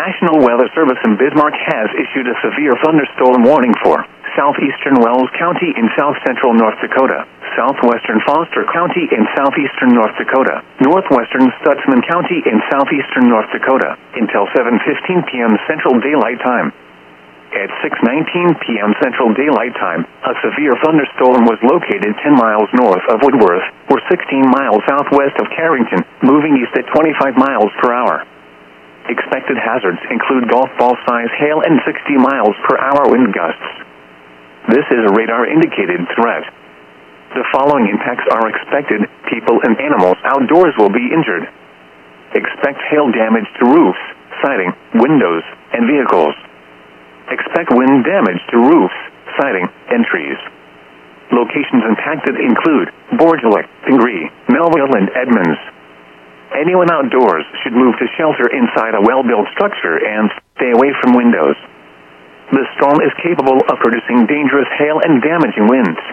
National Weather Service in Bismarck has issued a severe thunderstorm warning for southeastern Wells County in south-central North Dakota, southwestern Foster County in southeastern North Dakota, northwestern Stutzman County in southeastern North Dakota, until 7:15 p.m. Central Daylight Time. At 6:19 p.m. Central Daylight Time, a severe thunderstorm was located 10 miles north of Woodworth, or 16 miles southwest of Carrington, moving east at 25 miles per hour. Expected hazards include golf ball size hail and 60 miles per hour wind gusts. This is a radar-indicated threat. The following impacts are expected. People and animals outdoors will be injured. Expect hail damage to roofs, siding, windows, and vehicles. Expect wind damage to roofs, siding, and trees. Locations impacted include Borgeluk, Pingree, Melville, and Edmonds. Anyone outdoors should move to shelter inside a well-built structure and stay away from windows. The storm is capable of producing dangerous hail and damaging winds.